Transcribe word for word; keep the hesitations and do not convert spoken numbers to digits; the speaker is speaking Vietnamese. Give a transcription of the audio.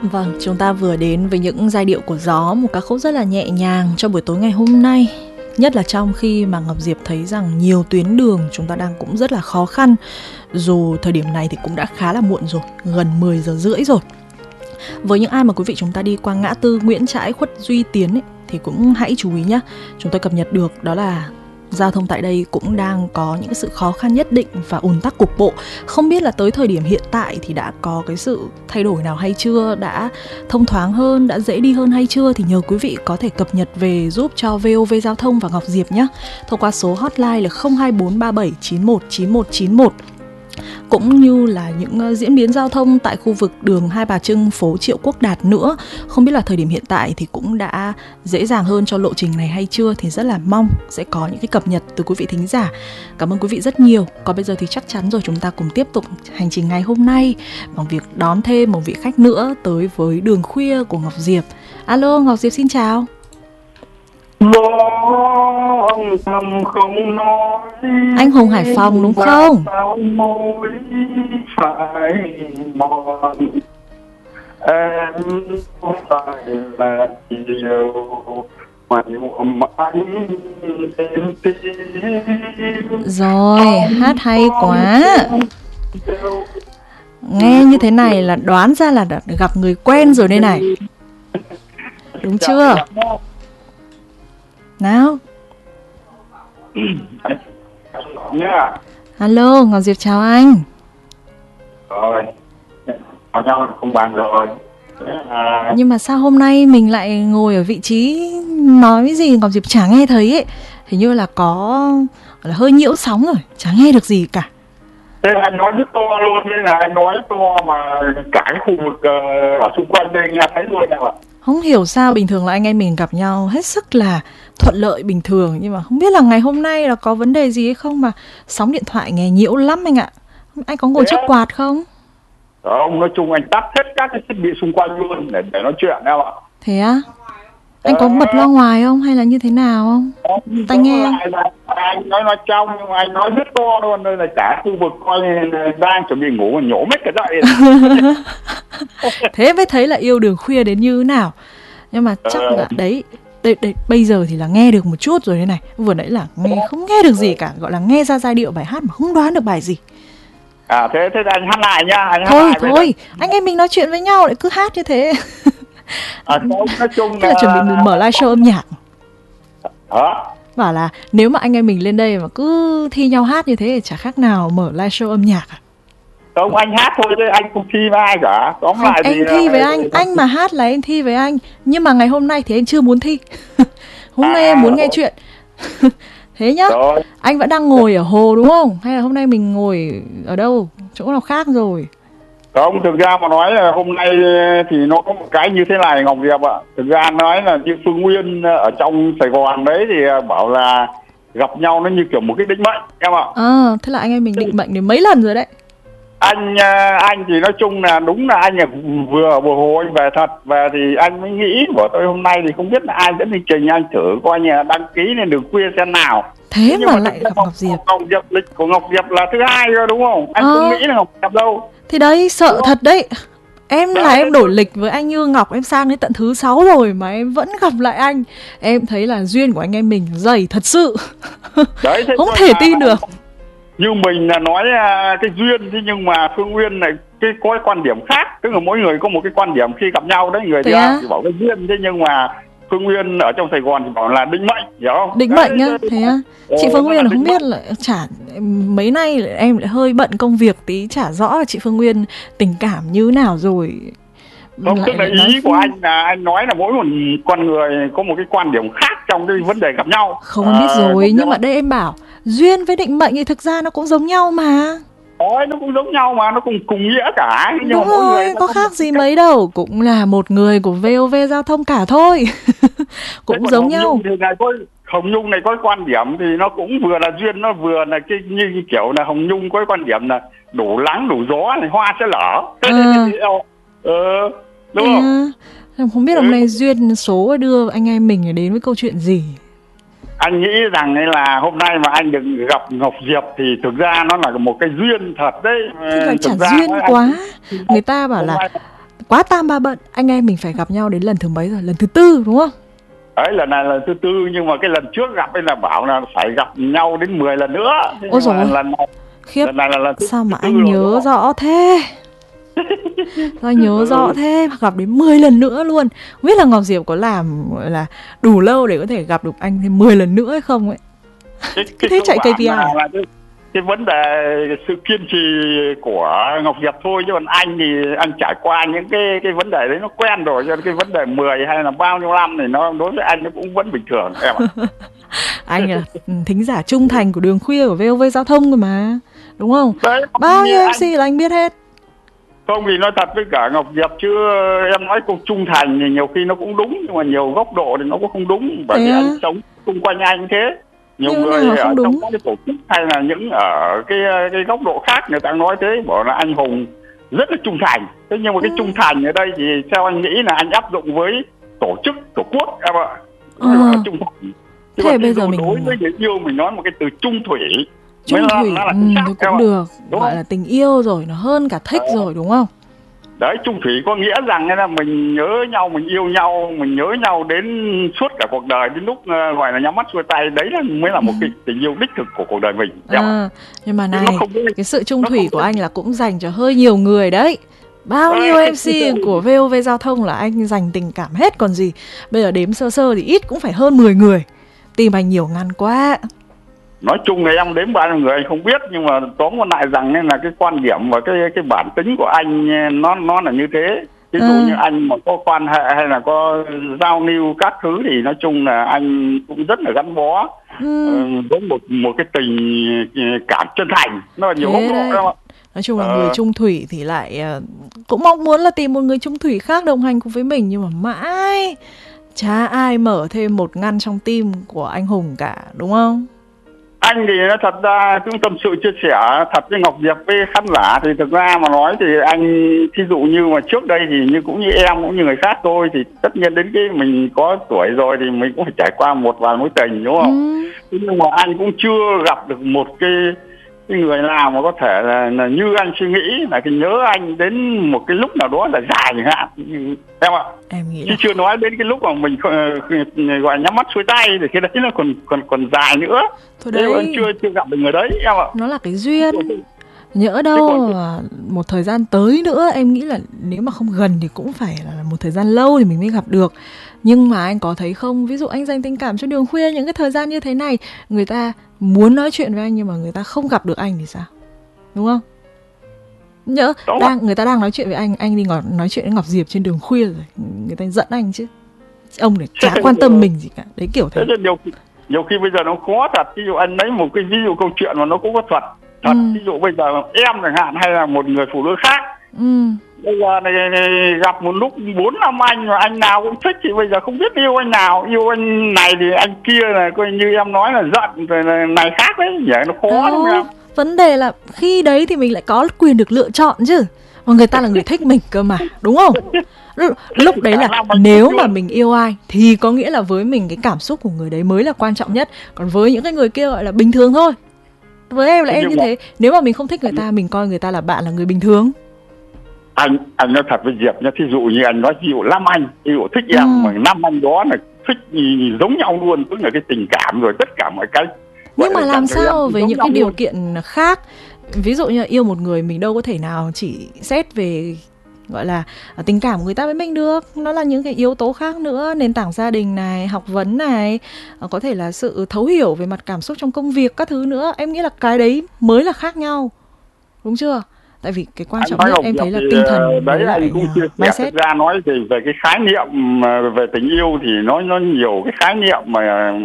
Vâng, chúng ta vừa đến với những giai điệu của gió, một ca khúc rất là nhẹ nhàng cho buổi tối ngày hôm nay. Nhất là trong khi mà Ngọc Diệp thấy rằng nhiều tuyến đường chúng ta đang cũng rất là khó khăn. Dù thời điểm này thì cũng đã khá là muộn rồi, gần mười giờ rưỡi rồi. Với những ai mà quý vị chúng ta đi qua ngã tư Nguyễn Trãi, Khuất Duy Tiến ấy, thì cũng hãy chú ý nhé. Chúng tôi cập nhật được đó là giao thông tại đây cũng đang có những sự khó khăn nhất định và ùn tắc cục bộ. Không biết là tới thời điểm hiện tại thì đã có cái sự thay đổi nào hay chưa, đã thông thoáng hơn, đã dễ đi hơn hay chưa, thì nhờ quý vị có thể cập nhật về giúp cho vê o vê Giao thông và Ngọc Diệp nhé, thông qua số hotline là không hai bốn ba bảy chín một chín một chín một. Cũng như là những diễn biến giao thông tại khu vực đường Hai Bà Trưng, phố Triệu Quốc Đạt nữa. Không biết là thời điểm hiện tại thì cũng đã dễ dàng hơn cho lộ trình này hay chưa, thì rất là mong sẽ có những cái cập nhật từ quý vị thính giả. Cảm ơn quý vị rất nhiều. Còn bây giờ thì chắc chắn rồi, chúng ta cùng tiếp tục hành trình ngày hôm nay bằng việc đón thêm một vị khách nữa tới với đường khuya của Ngọc Diệp. Alo, Ngọc Diệp xin chào. Âm thầm không nói. Anh Hùng Hải Phòng đúng không? Môi phải mòn. Em không phải là điều mà nhuộm anh thêm tim. Rồi, hát hay quá. Nghe như thế này là đoán ra là đã gặp người quen rồi đây này. Đúng chưa? Nào. Nha. Alo, Ngọc Diệp chào anh. Rồi, có nhau không bàn rồi. À... Nhưng mà sao hôm nay mình lại ngồi ở vị trí nói cái gì Ngọc Diệp chả nghe thấy ấy. Hình như là có là hơi nhiễu sóng rồi, chả nghe được gì cả. Thế anh nói rất to luôn, nên là anh nói to mà cả cái khu vực uh, ở xung quanh đây nghe thấy luôn nào ạ. Không hiểu sao bình thường là anh em mình gặp nhau hết sức là thuận lợi bình thường, nhưng mà không biết là ngày hôm nay là có vấn đề gì hay không mà sóng điện thoại nghe nhiễu lắm anh ạ. Anh có ngồi trước quạt không? Không, nói chung anh tắt hết các cái thiết bị xung quanh luôn để, để nói chuyện em ạ. Thế á? Anh có bật loa ngoài không hay là như thế nào không? Tai nghe không? Anh nói nói trong nhưng mà anh nói rất to luôn, nên là cả khu vực coi đang chuẩn bị ngủ mà nhổ mất cả dậy. Thế mới thấy là yêu đường khuya đến như thế nào. Nhưng mà chắc là đấy, đây, đây, bây giờ thì là nghe được một chút rồi đây này. Vừa nãy là nghe không nghe được gì cả, gọi là nghe ra giai điệu bài hát mà không đoán được bài gì. À thế thế anh hát lại nhá, anh hát thôi lại thôi, anh em mình nói chuyện với nhau lại cứ hát như thế. À, nói chung là, là chuẩn bị mở live show âm nhạc. Hả? Bảo là nếu mà anh em mình lên đây mà cứ thi nhau hát như thế thì chả khác nào mở live show âm nhạc à? Không, anh hát thôi chứ anh không thi với ai cả. Tóm không, lại em thì thi với anh, anh mà hát là em thi với anh. Nhưng mà ngày hôm nay thì anh chưa muốn thi. Hôm à, nay em muốn nghe chuyện. Thế nhá. Rồi. Anh vẫn đang ngồi ở hồ đúng không? Hay là hôm nay mình ngồi ở đâu? Chỗ nào khác rồi? Không, thực ra mà nói là hôm nay thì nó có một cái như thế này Ngọc Diệp ạ. Thực ra nói là như Phương Nguyên ở trong Sài Gòn đấy thì bảo là gặp nhau nó như kiểu một cái định mệnh em ạ. À, thế là anh em mình định mệnh đến mấy lần rồi đấy. Anh anh thì nói chung là đúng là anh là vừa vừa hồ anh về thật, về thì anh mới nghĩ của tôi hôm nay thì không biết là ai dẫn đi trình, anh thử coi như là đăng ký lên đường khuya xem nào. Thế mà, mà lại gặp Ngọc Diệp. Ngọc Diệp, lịch của Ngọc Diệp là thứ hai rồi đúng không? Anh à. không nghĩ là Ngọc Diệp đâu. Thì đấy, sợ đúng thật đấy. Em đó, là em đổi lịch với anh Như Ngọc, em sang đến tận thứ sáu rồi mà em vẫn gặp lại anh. Em thấy là duyên của anh em mình dày thật sự. Đấy, không thể tin được. Như mình là nói cái duyên, thế nhưng mà Phương Nguyên này cái có cái quan điểm khác. Tức là mỗi người có một cái quan điểm khi gặp nhau đấy. Người thì, thì bảo cái duyên, thế nhưng mà Phương Nguyên ở trong Sài Gòn thì bảo là định mệnh, hiểu không? Định mệnh nhá, thế á? Chị Phương Nguyên là không biết là chả mấy nay em lại hơi bận công việc tí, chả rõ là chị Phương Nguyên tình cảm như nào rồi. Không, tức là ý của anh là anh nói là mỗi một con người có một cái quan điểm khác trong cái vấn đề gặp nhau. Không à, biết rồi, nhưng mà đây em bảo duyên với định mệnh thì thực ra nó cũng giống nhau mà. Ôi, nó cũng giống nhau mà, nó cũng cùng nghĩa cả. Nhưng đúng mà mỗi rồi, người có khác gì mấy đâu. Cũng là một người của vê o vê Giao thông cả thôi. Cũng giống Hồng nhau. Nhung thì này có, Hồng Nhung này có quan điểm thì nó cũng vừa là duyên, nó vừa là cái như kiểu là Hồng Nhung có quan điểm là đủ nắng đủ gió thì hoa sẽ lở. À. Ờ, đúng không? À, không biết hôm nay duyên số đưa anh em mình đến với câu chuyện gì. Anh nghĩ rằng là hôm nay mà anh được gặp Ngọc Diệp thì thực ra nó là một cái duyên thật đấy. Thì phải chả duyên quá. Người ta bảo là quá tam ba bận, anh em mình phải gặp nhau đến lần thứ mấy rồi? Lần thứ tư đúng không? Đấy, lần này là lần thứ tư, nhưng mà cái lần trước gặp ấy là bảo là phải gặp nhau đến mười lần nữa. Ôi dồi ôi, lần này, khiếp, lần này là lần thứ, sao mà thứ anh nhớ rõ thế? Sao anh nhớ rõ thế? Gặp đến mười lần nữa luôn. Không biết là Ngọc Diệp có làm gọi là đủ lâu để có thể gặp được anh thêm mười lần nữa hay không ấy? Cái, Cứ thế chạy kây pi ai là, là cái, cái vấn đề sự kiên trì của Ngọc Diệp thôi, chứ còn anh thì anh trải qua những cái cái vấn đề đấy nó quen rồi, cho nên cái vấn đề mười hay là bao nhiêu năm thì nó đối với anh nó cũng vẫn bình thường em ạ. Anh là thính giả trung thành của Đường Khuya của vê o vê Giao thông rồi mà, đúng không? Đấy, bao nhiêu em xê là anh biết hết. Không, vì nói thật với cả Ngọc Diệp chứ em nói câu trung thành thì nhiều khi nó cũng đúng, nhưng mà nhiều góc độ thì nó cũng không đúng, bởi vì à? Anh sống xung quanh anh thế. Nhiều nhưng người ở trong các cái tổ chức hay là những ở cái cái góc độ khác người ta nói thế, bảo là anh Hùng rất là trung thành. Thế nhưng mà ừ. cái trung thành ở đây thì theo anh nghĩ là anh áp dụng với tổ chức, tổ quốc em ạ. Ừ. Trung thành. Chứ thế bây giờ mình đối với người yêu mình nói một cái từ trung thủy. Trung thủy là, là ừ, thì cũng được, gọi là tình yêu rồi, nó hơn cả thích à. Rồi đúng không? Đấy, trung thủy có nghĩa rằng là mình nhớ nhau, mình yêu nhau, mình nhớ nhau đến suốt cả cuộc đời, đến lúc uh, gọi là nhắm mắt xuôi tay, đấy là mới là một cái tình yêu đích thực của cuộc đời mình. À, nhưng mà này, không, cái sự trung thủy của anh là cũng dành cho hơi nhiều người đấy. Bao nhiêu em xê của vê o vê Giao thông là anh dành tình cảm hết còn gì. Bây giờ đếm sơ sơ thì ít cũng phải hơn mười người. Tìm anh nhiều ngăn quá. Nói chung là em đếm bao nhiêu người anh không biết, nhưng mà tóm lại rằng là cái quan điểm và cái cái bản tính của anh nó nó là như thế. Ví dụ ừ. như anh mà có quan hệ hay là có giao lưu các thứ thì nói chung là anh cũng rất là gắn bó ừ. với một một cái tình cảm chân thành, nó là nhiều góc độ đó. Nói chung là ờ. người trung thủy thì lại cũng mong muốn là tìm một người trung thủy khác đồng hành cùng với mình, nhưng mà mãi chả ai mở thêm một ngăn trong tim của anh Hùng cả, đúng không? Anh thì nó thật ra cũng tâm sự chia sẻ thật với Ngọc Diệp với khán giả, thì thực ra mà nói thì anh thí dụ như mà trước đây thì như cũng như em cũng như người khác thôi, thì tất nhiên đến cái mình có tuổi rồi thì mình cũng phải trải qua một vài mối tình, đúng không? Ừ. Nhưng mà anh cũng chưa gặp được một cái, cái người nào mà có thể là, là như anh suy nghĩ là cái nhớ anh đến một cái lúc nào đó là dài chẳng hạn em ạ. Em nghĩ chứ là... chưa nói đến cái lúc mà mình uh, gọi nhắm mắt xuôi tay thì cái đấy nó còn còn còn dài nữa. Thôi đấy, anh chưa chưa gặp được người đấy em ạ. Nó là cái duyên. Nhỡ đâu còn... một thời gian tới nữa, em nghĩ là nếu mà không gần thì cũng phải là một thời gian lâu thì mình mới gặp được. Nhưng mà anh có thấy không, ví dụ anh dành tình cảm cho Đường Khuya những cái thời gian như thế này, người ta muốn nói chuyện với anh nhưng mà người ta không gặp được anh thì sao? Đúng không? Nhỡ đang, người ta đang nói chuyện với anh, anh đi ngồi nói chuyện với Ngọc Diệp trên Đường Khuya rồi, người ta giận anh chứ. Ông này chả quan tâm mình gì cả. Đấy kiểu thế. Nhiều, nhiều khi bây giờ nó khó thật. Ví dụ anh lấy một cái ví dụ câu chuyện mà nó cũng có thật. Thật, ừ. ví dụ bây giờ em chẳng hạn hay là một người phụ nữ khác. Ừ. Bây giờ này, này gặp một lúc bốn năm anh mà anh nào cũng thích thì bây giờ không biết yêu anh nào. Yêu anh này thì anh kia này, coi như em nói là giận rồi này khác đấy, vậy nó khó đúng không? Vấn đề là khi đấy thì mình lại có quyền được lựa chọn chứ. Mà người ta là người thích mình cơ mà, đúng không? Lúc đấy là nếu mà mình yêu ai thì có nghĩa là với mình cái cảm xúc của người đấy mới là quan trọng nhất. Còn với những cái người kia gọi là bình thường thôi. Với em là em như thế. Nếu mà mình không thích người ta, mình coi người ta là bạn, là người bình thường. Anh anh nói thật với Diệp nhá, thí dụ như anh nói ví dụ năm anh yêu thích em, ừ. mà năm anh đó là thích giống nhau luôn, tức là cái tình cảm rồi tất cả mọi cái. Nhưng mà làm sao với những cái điều luôn. Kiện khác, ví dụ như yêu một người mình đâu có thể nào chỉ xét về gọi là tình cảm của người ta với mình được. Nó là những cái yếu tố khác nữa, nền tảng gia đình này, học vấn này, có thể là sự thấu hiểu về mặt cảm xúc trong công việc các thứ nữa. Em nghĩ là cái đấy mới là khác nhau, đúng chưa? Tại vì cái quan trọng nhất em thấy là tinh thần đấy, anh cũng chia sẻ. Thực ra nói thì về cái khái niệm về tình yêu thì nó nó nhiều cái khái niệm mà